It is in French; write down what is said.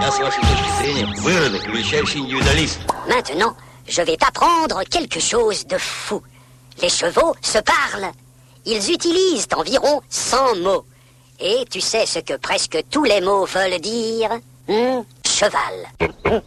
Я, с вашей точки зрения, выродок, величайший индивидуалист. Maintenant, je vais t'apprendre quelque chose de fou. Les chevaux se parlent. Ils utilisent environ 100 mots. Et tu sais ce que presque tous les mots veulent dire? Cheval.